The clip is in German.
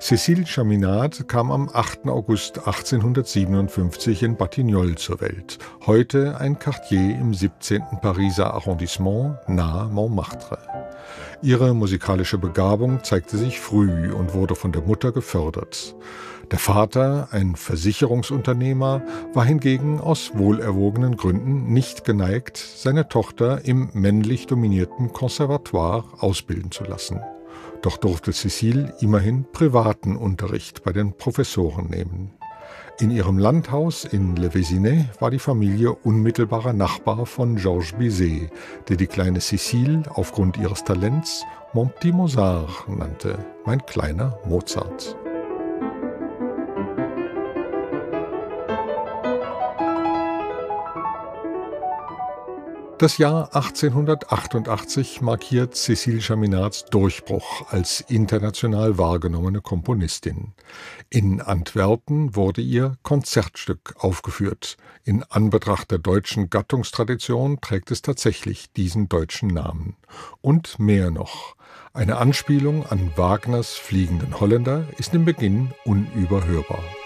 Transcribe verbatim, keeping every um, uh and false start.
Cécile Chaminade kam am achten August achtzehnhundertsiebenundfünfzig in Batignolles zur Welt, heute ein Quartier im siebzehnten Pariser Arrondissement nahe Montmartre. Ihre musikalische Begabung zeigte sich früh und wurde von der Mutter gefördert. Der Vater, ein Versicherungsunternehmer, war hingegen aus wohlerwogenen Gründen nicht geneigt, seine Tochter im männlich dominierten Conservatoire ausbilden zu lassen. Doch durfte Cécile immerhin privaten Unterricht bei den Professoren nehmen. In ihrem Landhaus in Le Vésinet war die Familie unmittelbarer Nachbar von Georges Bizet, der die kleine Cécile aufgrund ihres Talents Mon petit Mozart nannte, mein kleiner Mozart. Das Jahr achtzehnhundertachtundachtzig markiert Cécile Chaminades Durchbruch als international wahrgenommene Komponistin. In Antwerpen wurde ihr Konzertstück aufgeführt. In Anbetracht der deutschen Gattungstradition trägt es tatsächlich diesen deutschen Namen. Und mehr noch. Eine Anspielung an Wagners Fliegenden Holländer ist im Beginn unüberhörbar.